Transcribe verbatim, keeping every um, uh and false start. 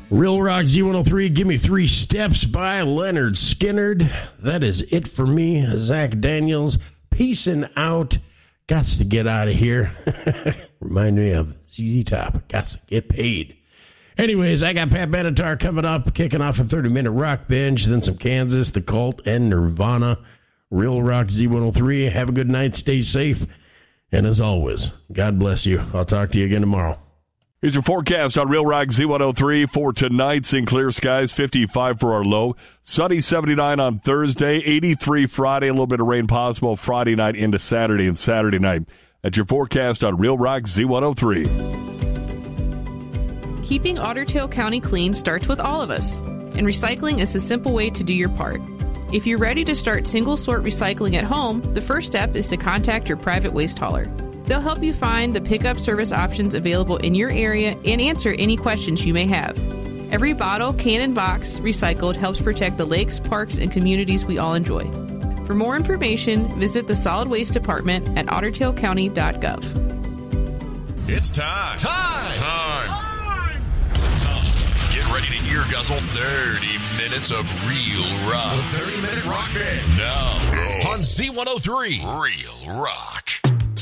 Real Rock Z one oh three, Give Me Three Steps by Leonard Skinnard. That is it for me, Zach Daniels. Peacing out. Gots to get out of here. Remind me of Z Z Top. Gots to get paid. Anyways, I got Pat Benatar coming up, kicking off a thirty-minute rock binge, then some Kansas, The Cult, and Nirvana. Real Rock Z one oh three. Have a good night. Stay safe. And as always, God bless you. I'll talk to you again tomorrow. Here's your forecast on Real Rock Z one oh three for tonight. Seeing clear skies, fifty-five for our low. Sunny, seventy-nine on Thursday, eighty-three Friday. A little bit of rain possible Friday night into Saturday and Saturday night. That's your forecast on Real Rock Z one oh three. Keeping Otter Tail County clean starts with all of us, and recycling is a simple way to do your part. If you're ready to start single-sort recycling at home, the first step is to contact your private waste hauler. They'll help you find the pickup service options available in your area and answer any questions you may have. Every bottle, can, and box recycled helps protect the lakes, parks, and communities we all enjoy. For more information, visit the Solid Waste Department at otter tail county dot gov. It's time. Time. Time. Time. Time. Get ready to ear guzzle thirty minutes of real rock. The thirty-minute rock band. Now, now on Z one oh three, Real Rock.